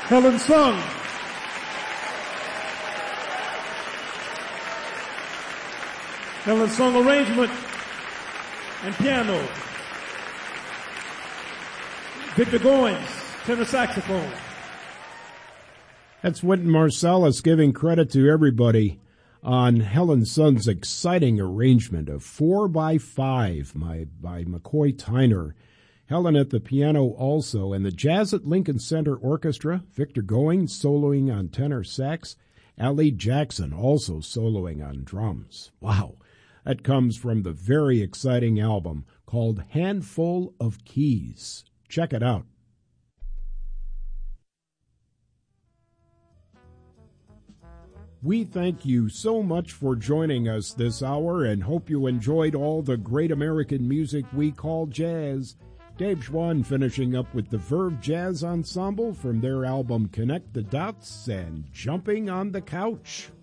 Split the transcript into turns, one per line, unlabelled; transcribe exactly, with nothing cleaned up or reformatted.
Helen Sung. Helen Sung arrangement and piano. Victor Goins, tenor saxophone.
That's Wynton Marsalis giving credit to everybody on Helen Sung's exciting arrangement of four by five by, by McCoy Tyner. Helen at the piano also, and the Jazz at Lincoln Center Orchestra, Victor Goins soloing on tenor sax, Ali Jackson also soloing on drums. Wow, that comes from the very exciting album called Handful of Keys. Check it out. We thank you so much for joining us this hour and hope you enjoyed all the great American music we call jazz. Dave Schwann finishing up with the Verve Jazz Ensemble from their album Connect the Dots and Jumping on the Couch.